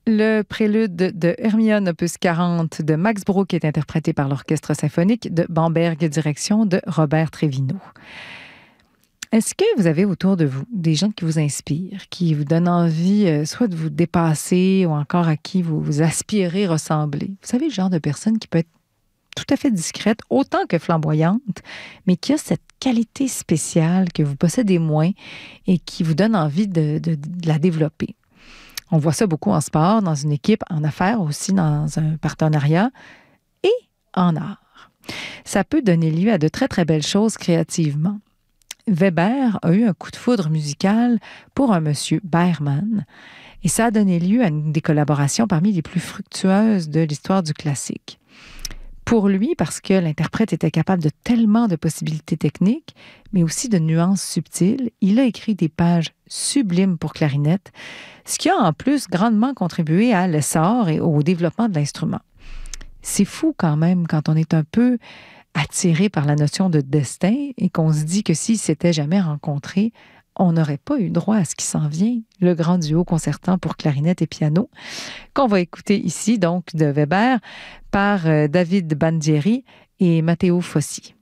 Le prélude de Hermione, opus 40 de Max Bruch est interprété par l'Orchestre symphonique de Bamberg, direction de Robert Trevino. Est-ce que vous avez autour de vous des gens qui vous inspirent, qui vous donnent envie soit de vous dépasser ou encore à qui vous aspirez ressembler? Vous savez, le genre de personne qui peut être tout à fait discrète, autant que flamboyante, mais qui a cette qualité spéciale que vous possédez moins et qui vous donne envie de la développer. On voit ça beaucoup en sport, dans une équipe, en affaires aussi, dans un partenariat et en art. Ça peut donner lieu à de très, très belles choses créativement. Weber a eu un coup de foudre musical pour un monsieur Bergman et ça a donné lieu à une des collaborations parmi les plus fructueuses de l'histoire du classique. Pour lui, parce que l'interprète était capable de tellement de possibilités techniques, mais aussi de nuances subtiles, il a écrit des pages sublimes pour clarinette, ce qui a en plus grandement contribué à l'essor et au développement de l'instrument. C'est fou quand même quand on est un peu attiré par la notion de destin et qu'on se dit que s'ils s'étaient jamais rencontrés, on n'aurait pas eu droit à ce qui s'en vient, le grand duo concertant pour clarinette et piano, qu'on va écouter ici, donc, de Weber, par David Bandieri et Matteo Fossi.